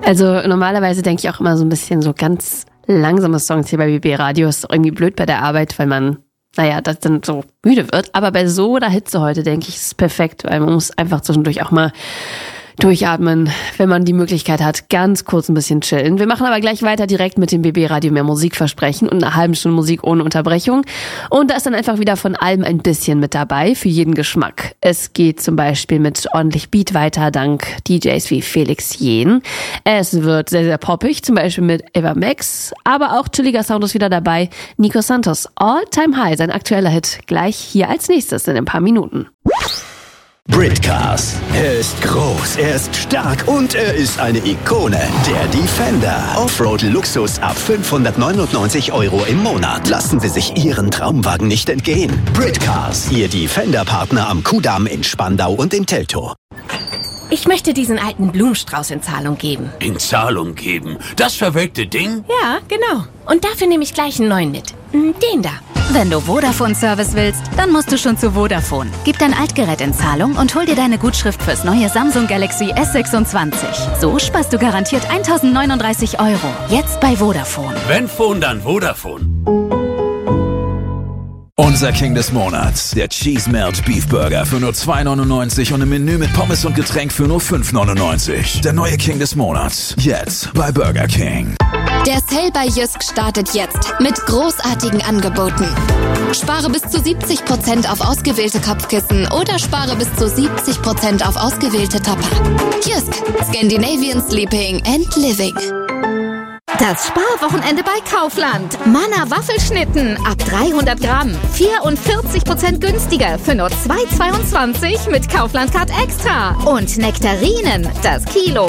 Also normalerweise denke ich auch immer so ein bisschen so ganz langsame Songs hier bei BB Radio. Ist irgendwie blöd bei der Arbeit, weil man, das dann so müde wird. Aber bei so einer Hitze heute, denke ich, ist es perfekt, weil man muss einfach zwischendurch auch mal durchatmen, wenn man die Möglichkeit hat, ganz kurz ein bisschen chillen. Wir machen aber gleich weiter direkt mit dem BB Radio mehr Musikversprechen und einer halben Stunde Musik ohne Unterbrechung. Und da ist dann einfach wieder von allem ein bisschen mit dabei, für jeden Geschmack. Es geht zum Beispiel mit ordentlich Beat weiter, dank DJs wie Felix Jähn. Es wird sehr, sehr poppig, zum Beispiel mit Eva Max. Aber auch chilliger Sound ist wieder dabei. Nico Santos, All Time High, sein aktueller Hit, gleich hier als nächstes in ein paar Minuten. Britcars. Er ist groß, er ist stark und er ist eine Ikone. Der Defender. Offroad-Luxus ab 599 € im Monat. Lassen Sie sich Ihren Traumwagen nicht entgehen. Britcars. Ihr Defender-Partner am Kudamm in Spandau und in Teltow. Ich möchte diesen alten Blumenstrauß in Zahlung geben. In Zahlung geben? Das verwelkte Ding? Ja, genau. Und dafür nehme ich gleich einen neuen mit. Den da. Wenn du Vodafone-Service willst, dann musst du schon zu Vodafone. Gib dein Altgerät in Zahlung und hol dir deine Gutschrift fürs neue Samsung Galaxy S26. So sparst du garantiert 1.039 €. Jetzt bei Vodafone. Wenn Phone, dann Vodafone. Unser King des Monats, der Cheese Melt Beef Burger für nur 2,99 und im Menü mit Pommes und Getränk für nur 5,99. Der neue King des Monats, jetzt bei Burger King. Der Sale bei Jysk startet jetzt mit großartigen Angeboten. Spare bis zu 70% auf ausgewählte Kopfkissen oder spare bis zu 70% auf ausgewählte Topper. Jysk, Scandinavian Sleeping and Living. Das Sparwochenende bei Kaufland. Manna Waffelschnitten ab 300 Gramm. 44% günstiger für nur 2,22 mit Kaufland Card Extra. Und Nektarinen, das Kilo,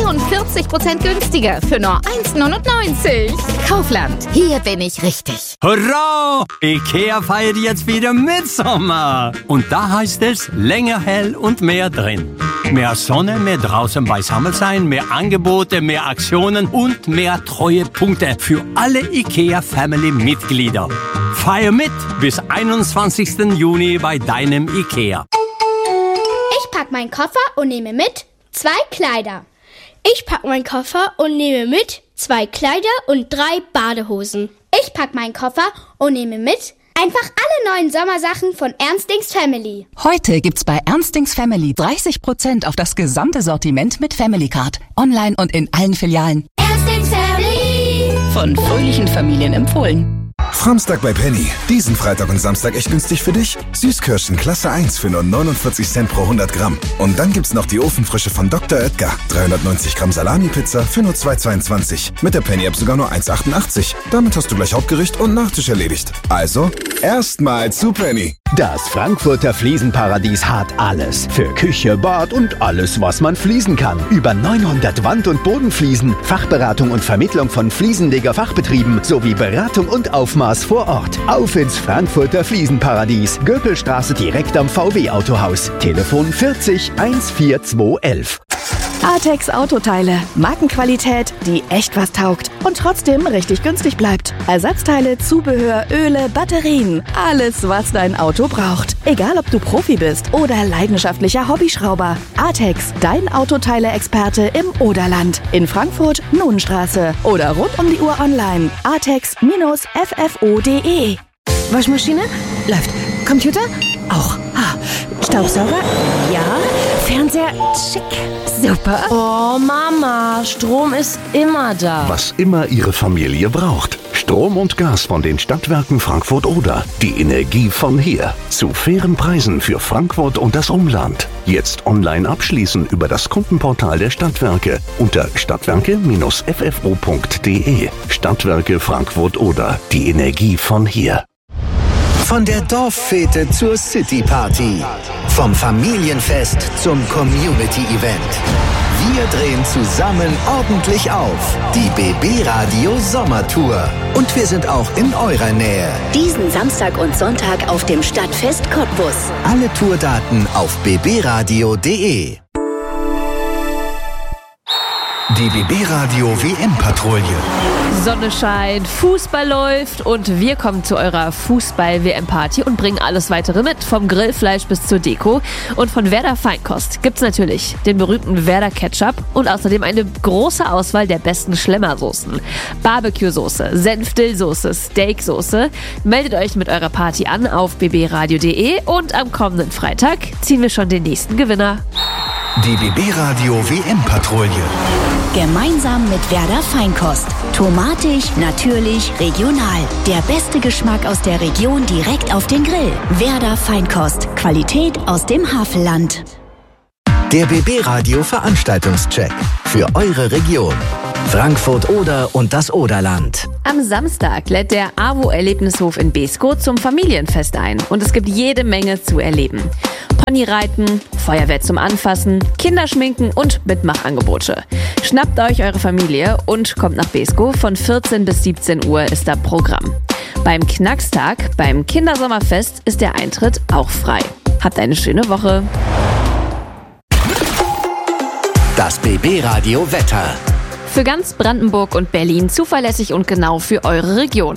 42% günstiger für nur 1,99. Kaufland, hier bin ich richtig. Hurra! Ikea feiert jetzt wieder Mitsommer. Und da heißt es länger hell und mehr drin. Mehr Sonne, mehr draußen beisammen sein, mehr Angebote, mehr Aktionen und mehr Treuepunkte für alle IKEA-Family-Mitglieder. Feier mit bis 21. Juni bei deinem IKEA. Ich pack meinen Koffer und nehme mit 2 Kleider. Ich pack meinen Koffer und nehme mit 2 Kleider und 3 Badehosen. Ich pack meinen Koffer und nehme mit einfach alle neuen Sommersachen von Ernstings Family. Heute gibt's bei Ernstings Family 30% auf das gesamte Sortiment mit Family Card. Online und in allen Filialen. Ernstings Family. Von fröhlichen Familien empfohlen. Samstag bei Penny. Diesen Freitag und Samstag echt günstig für dich. Süßkirschen Klasse 1 für nur 49 Cent pro 100 Gramm. Und dann gibt's noch die Ofenfrische von Dr. Oetker. 390 Gramm Salami-Pizza für nur 2,22. Mit der Penny-App sogar nur 1,88. Damit hast du gleich Hauptgericht und Nachtisch erledigt. Also, erstmal zu Penny. Das Frankfurter Fliesenparadies hat alles. Für Küche, Bad und alles, was man fließen kann. Über 900 Wand- und Bodenfliesen, Fachberatung und Vermittlung von Fliesenleger-Fachbetrieben sowie Beratung und Aufmaß vor Ort. Auf ins Frankfurter Fliesenparadies. Göpelstraße direkt am VW-Autohaus. Telefon 40 14211. Artex Autoteile. Markenqualität, die echt was taugt und trotzdem richtig günstig bleibt. Ersatzteile, Zubehör, Öle, Batterien. Alles, was dein Auto braucht. Egal, ob du Profi bist oder leidenschaftlicher Hobbyschrauber. Artex, dein Autoteile-Experte im Oderland. In Frankfurt, Nunenstraße oder rund um die Uhr online. artex-ffo.de. Waschmaschine? Läuft. Computer? Auch. Staubsauger? Ja. Fernseher? Schick. Super. Oh, Mama, Strom ist immer da. Was immer Ihre Familie braucht. Strom und Gas von den Stadtwerken Frankfurt-Oder. Die Energie von hier. Zu fairen Preisen für Frankfurt und das Umland. Jetzt online abschließen über das Kundenportal der Stadtwerke unter stadtwerke-ffo.de. Stadtwerke Frankfurt-Oder. Die Energie von hier. Von der Dorffete zur City-Party. Vom Familienfest zum Community-Event. Wir drehen zusammen ordentlich auf. Die BB Radio Sommertour. Und wir sind auch in eurer Nähe. Diesen Samstag und Sonntag auf dem Stadtfest Cottbus. Alle Tourdaten auf bbradio.de. Die BB Radio WM-Patrouille. Sonne scheint, Fußball läuft und wir kommen zu eurer Fußball-WM-Party und bringen alles weitere mit. Vom Grillfleisch bis zur Deko. Und von Werder Feinkost gibt's natürlich den berühmten Werder Ketchup und außerdem eine große Auswahl der besten Schlemmersoßen. Barbecue-Soße, Senf-Dill-Soße, Steak-Soße. Meldet euch mit eurer Party an auf bbradio.de und am kommenden Freitag ziehen wir schon den nächsten Gewinner. Die BB Radio WM-Patrouille. Gemeinsam mit Werder Feinkost. Tomatig, natürlich, regional. Der beste Geschmack aus der Region direkt auf den Grill. Werder Feinkost. Qualität aus dem Havelland. Der BB Radio Veranstaltungscheck für eure Region. Frankfurt Oder und das Oderland. Am Samstag lädt der AWO-Erlebnishof in Beeskow zum Familienfest ein und es gibt jede Menge zu erleben. Ponyreiten, Feuerwehr zum Anfassen, Kinderschminken und Mitmachangebote. Schnappt euch eure Familie und kommt nach Beeskow. Von 14 bis 17 Uhr ist da Programm. Beim Knackstag, beim Kindersommerfest, ist der Eintritt auch frei. Habt eine schöne Woche. Das BB Radio Wetter. Für ganz Brandenburg und Berlin zuverlässig und genau für eure Region.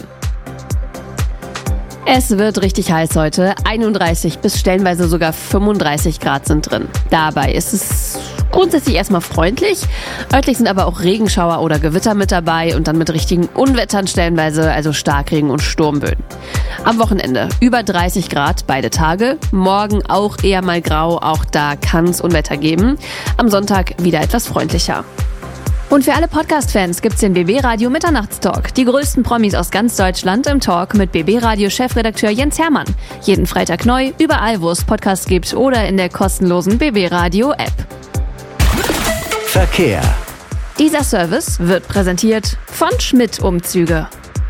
Es wird richtig heiß heute. 31 bis stellenweise sogar 35 Grad sind drin. Dabei ist es grundsätzlich erstmal freundlich. Örtlich sind aber auch Regenschauer oder Gewitter mit dabei und dann mit richtigen Unwettern stellenweise, also Starkregen und Sturmböen. Am Wochenende über 30 Grad beide Tage. Morgen auch eher mal grau, auch da kann es Unwetter geben. Am Sonntag wieder etwas freundlicher. Und für alle Podcast-Fans gibt's den BB Radio Mitternachtstalk. Die größten Promis aus ganz Deutschland im Talk mit BB Radio Chefredakteur Jens Hermann. Jeden Freitag neu, überall wo es Podcasts gibt oder in der kostenlosen BB Radio App. Verkehr. Dieser Service wird präsentiert von Schmidt Umzüge.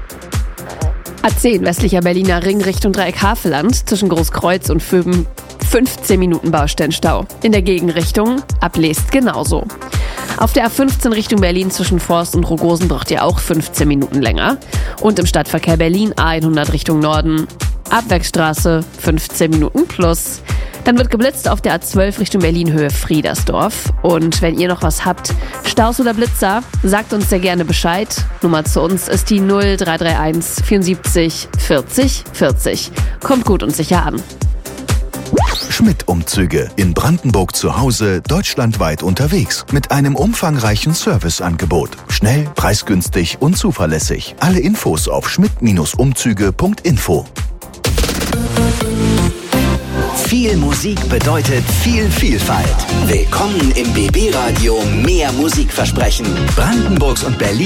A10 westlicher Berliner Ring Richtung Dreieck Havelland zwischen Großkreuz und Vöben 15 Minuten Baustellenstau. In der Gegenrichtung ab Leest genauso. Auf der A15 Richtung Berlin zwischen Forst und Rogosen braucht ihr auch 15 Minuten länger. Und im Stadtverkehr Berlin A100 Richtung Norden, Abwerkstraße 15 Minuten plus. Dann wird geblitzt auf der A12 Richtung Berlin Höhe Friedersdorf. Und wenn ihr noch was habt, Staus oder Blitzer, sagt uns sehr gerne Bescheid. Nummer zu uns ist die 0331 74 40 40. Kommt gut und sicher an. Schmidt-Umzüge. In Brandenburg zu Hause, deutschlandweit unterwegs. Mit einem umfangreichen Serviceangebot. Schnell, preisgünstig und zuverlässig. Alle Infos auf schmidt-umzüge.info. Viel Musik bedeutet viel Vielfalt. Willkommen im BB Radio Mehr Musikversprechen. Brandenburgs und Berlin